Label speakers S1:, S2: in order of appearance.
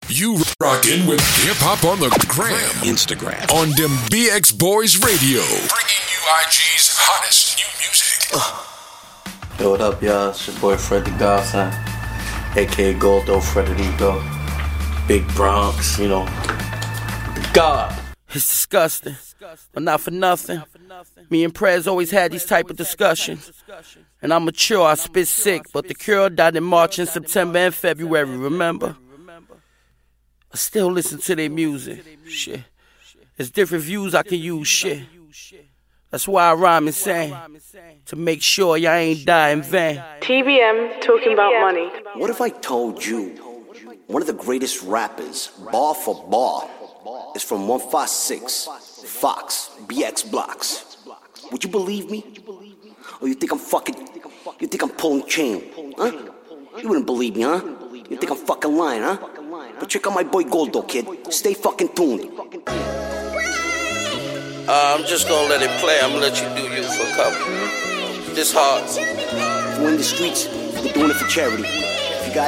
S1: You rockin' with Hip Hop on the Gram, Instagram, on them BX Boys Radio, bringing you IG's hottest new music.
S2: Yo, what up, y'all? It's your boy Freddy Godson, aka Goldo Frederico, Big Bronx, you know. God.
S3: It's disgusting, but not for nothing. Me and Prez always had these type of discussions. And I'm mature, I spit sick, but the cure died in March and September and February, remember? I still listen to their music, shit. There's different views I can use, shit. That's why I rhyme and sing, to make sure y'all ain't die in vain.
S4: TBM talking about money.
S5: What if I told you one of the greatest rappers, bar for bar, is from 156 Fox BX Blocks? Would you believe me? Or you think I'm pulling chain, huh? You wouldn't believe me, huh? You think I'm fucking lying, huh? But check out my boy Goldo, kid. Stay fucking tuned.
S3: I'm just gonna let it play. I'm gonna let you do you for a couple. This hard.
S5: If we're in the streets, we're doing it for charity.